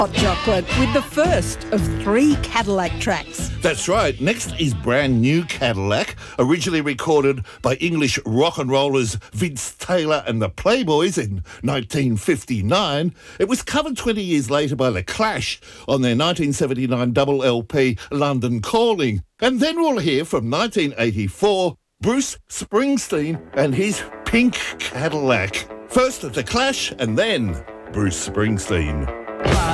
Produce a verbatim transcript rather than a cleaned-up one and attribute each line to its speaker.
Speaker 1: Hot chocolate with the first of three Cadillac tracks.
Speaker 2: That's right. Next is Brand New Cadillac, originally recorded by English rock and rollers Vince Taylor and the Playboys in nineteen fifty-nine. It was covered twenty years later by The Clash on their nineteen seventy-nine double L P London Calling. And then we'll hear from nineteen eighty-four, Bruce Springsteen and his Pink Cadillac. First The Clash and then Bruce Springsteen.